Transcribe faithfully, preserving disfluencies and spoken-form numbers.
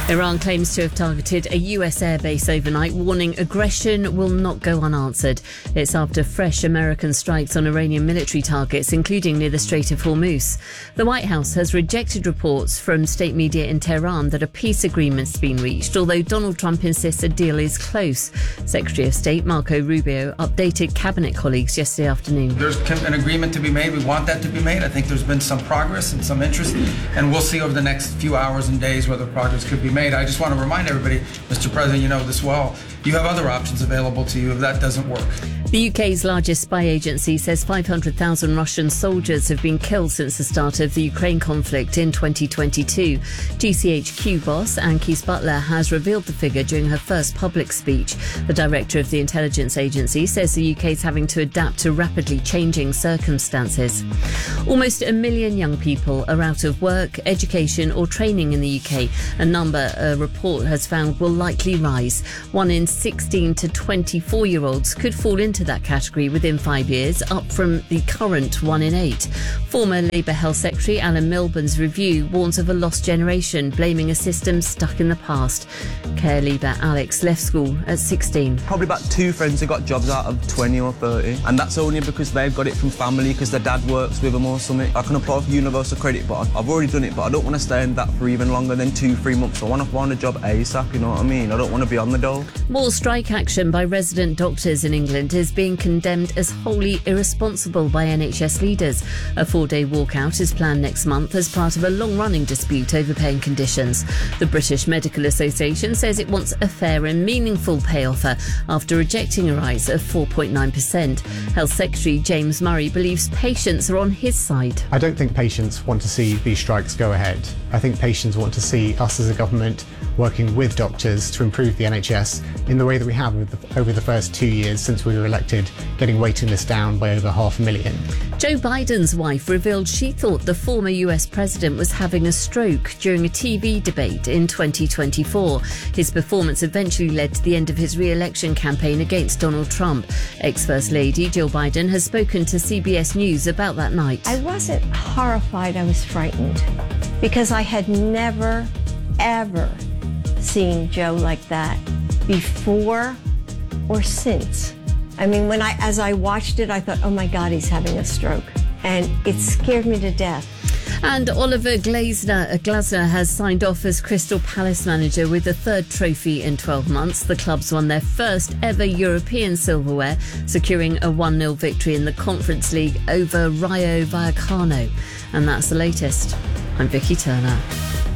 Iran claims to have targeted a U S airbase overnight, warning aggression will not go unanswered. It's after fresh American strikes on Iranian military targets, including near the Strait of Hormuz. The White House has rejected reports from state media in Tehran that a peace agreement's been reached, although Donald Trump insists a deal is close. Secretary of State Marco Rubio updated cabinet colleagues yesterday afternoon. There's an agreement to be made. We want that to be made. I think there's been some progress and some interest, and we'll see over the next few hours and days whether progress could be made. I just want to remind everybody, Mister President, you know this well, you have other options available to you if that doesn't work. The U K's largest spy agency says five hundred thousand Russian soldiers have been killed since the start of the Ukraine conflict in twenty twenty-two. G C H Q boss Anne-Keith Butler has revealed the figure during her first public speech. The director of the intelligence agency says the U K is having to adapt to rapidly changing circumstances. Almost a million young people are out of work, education or training in the U K. A number a report has found will likely rise. One in sixteen to twenty-four-year-olds could fall into that category within five years, up from the current one in eight. Former Labour Health Secretary Alan Milburn's review warns of a lost generation, blaming a system stuck in the past. Care leaver Alex left school at sixteen. Probably about two friends who got jobs out of twenty or thirty, and that's only because they've got it from family, because their dad works with them or something. I can apply for universal credit, but I've already done it, but I don't want to stay in that for even longer than two, three months. I want to find a job ASAP, you know what I mean? I don't want to be on the dole. More strike action by resident doctors in England is being condemned as wholly irresponsible by N H S leaders. A four-day walkout is planned next month as part of a long-running dispute over paying conditions. The British Medical Association says it wants a fair and meaningful pay offer after rejecting a rise of four point nine percent. Health Secretary James Murray believes patients are on his side. I don't think patients want to see these strikes go ahead. I think patients want to see us as a government working with doctors to improve the N H S in the way that we have with the, over the first two years since we were elected, getting waiting lists down by over half a million. Joe Biden's wife revealed she thought the former U S president was having a stroke during a T V debate in twenty twenty-four. His performance eventually led to the end of his re-election campaign against Donald Trump. Ex-First Lady Jill Biden has spoken to C B S News about that night. I wasn't horrified, I was frightened, because I had never, ever seen Joe like that before or since. I mean, when I, as I watched it, I thought, oh my God, he's having a stroke. And it scared me to death. And Oliver Glasner, Glasner has signed off as Crystal Palace manager with the third trophy in twelve months. The clubs won their first ever European silverware, securing a one nil victory in the Conference League over Rayo Vallecano. And that's the latest. I'm Vicky Turner.